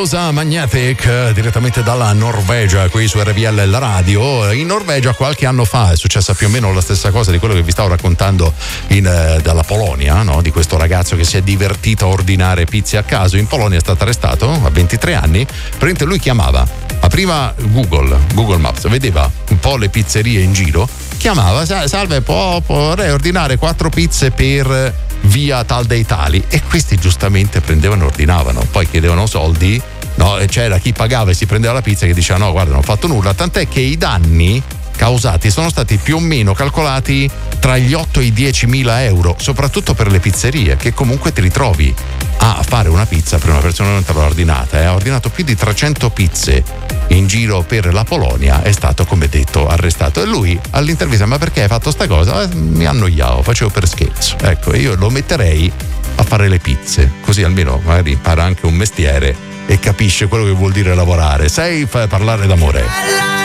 Rosa Magnetic, direttamente dalla Norvegia, qui su RPL la radio. In Norvegia qualche anno fa è successa più o meno la stessa cosa di quello che vi stavo raccontando dalla Polonia, no? Di questo ragazzo che si è divertito a ordinare pizze a caso. In Polonia è stato arrestato a 23 anni. Praticamente lui chiamava, apriva Google Maps, vedeva un po' le pizzerie in giro, chiamava: salve, vorrei ordinare 4 pizze per via tal dei tali, e questi giustamente prendevano e ordinavano, poi chiedevano soldi, no? E c'era chi pagava e si prendeva la pizza, che diceva no, guarda, non ho fatto nulla, tant'è che i danni causati sono stati più o meno calcolati tra gli 8 e i 10.000 euro, soprattutto per le pizzerie, che comunque ti ritrovi a fare una pizza per una persona che non te l'ha ordinata. Ha ordinato più di 300 pizze in giro per la Polonia, è stato, come detto, arrestato. E lui all'intervista: ma perché hai fatto sta cosa? Mi annoiavo, facevo per scherzo. Ecco, io lo metterei a fare le pizze, così almeno magari impara anche un mestiere e capisce quello che vuol dire lavorare. Sai parlare d'amore.